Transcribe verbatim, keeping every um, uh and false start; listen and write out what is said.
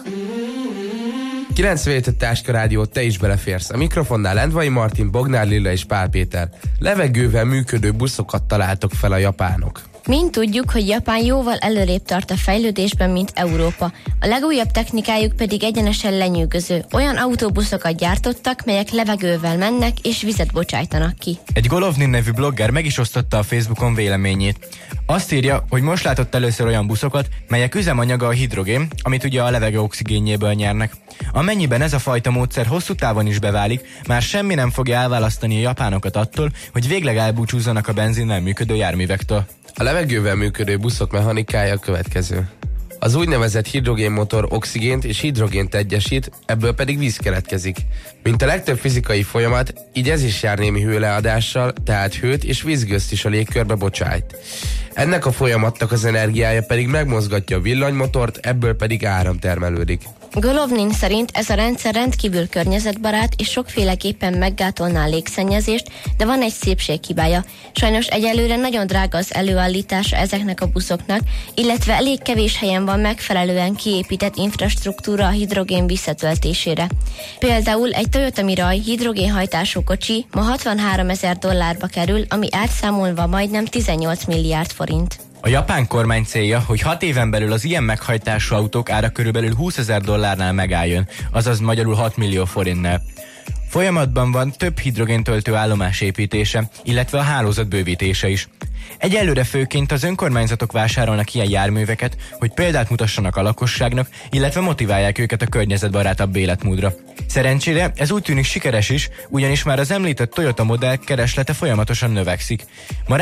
kilencvenhét Táska Rádió, te is beleférsz. A mikrofonnál Lendvai Martin, Bognár Lilla és Pál Péter. Levegővel működő buszokat találtok fel a japánok. Mind tudjuk, hogy Japán jóval előrébb tart a fejlődésben, mint Európa. A legújabb technikájuk pedig egyenesen lenyűgöző. Olyan autóbuszokat gyártottak, melyek levegővel mennek és vizet bocsájtanak ki. Egy Golovnin nevű blogger meg is osztotta a Facebookon véleményét. Azt írja, hogy most látott először olyan buszokat, melyek üzemanyaga a hidrogén, amit ugye a levegő oxigénjéből nyernek. Amennyiben ez a fajta módszer hosszú távon is beválik, már semmi nem fogja elválasztani a japánokat attól, hogy végleg elbúcsúzzanak a benzinnel működő járművektől. A levegővel működő buszok mechanikája a következő. Az úgynevezett hidrogénmotor oxigént és hidrogént egyesít, ebből pedig víz keletkezik. Mint a legtöbb fizikai folyamat, így ez is jár némi hőleadással, tehát hőt és vízgőzt is a légkörbe bocsájt. Ennek a folyamatnak az energiája pedig megmozgatja a villanymotort, ebből pedig áram termelődik. Golovnin szerint ez a rendszer rendkívül környezetbarát és sokféleképpen meggátolná a légszennyezést, de van egy szépséghibája. Sajnos egyelőre nagyon drága az előállítása ezeknek a buszoknak, illetve elég kevés helyen van megfelelően kiépített infrastruktúra a hidrogén visszatöltésére. Például egy Toyota Mirai hidrogénhajtású kocsi ma hatvanháromezer dollárba kerül, ami átszámolva majdnem tizennyolc milliárd forint. A japán kormány célja, hogy hat éven belül az ilyen meghajtású autók ára körülbelül húszezer dollárnál megálljon, azaz magyarul hat millió forintnál. Folyamatban van több hidrogéntöltő állomás építése, illetve a hálózat bővítése is. Egyelőre főként az önkormányzatok vásárolnak ilyen járműveket, hogy példát mutassanak a lakosságnak, illetve motiválják őket a környezetbarátabb életmódra. Szerencsére ez úgy tűnik sikeres is, ugyanis már az említett Toyota modell kereslete folyamatosan növekszik. Ma